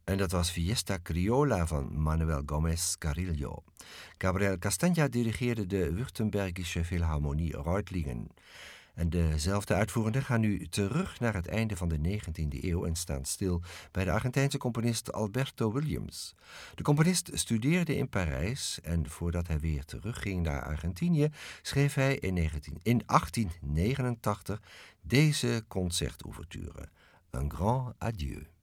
En dat was Fiesta Criolla van Manuel Gómez Carrillo. Gabriel Castagna dirigeerde de Württembergische Philharmonie Reutlingen. En dezelfde uitvoerenden gaan nu terug naar het einde van de 19e eeuw en staan stil bij de Argentijnse componist Alberto Williams. De componist studeerde in Parijs en voordat hij weer terugging naar Argentinië schreef hij in 1889 deze concertouverture, Un Grand Adieu.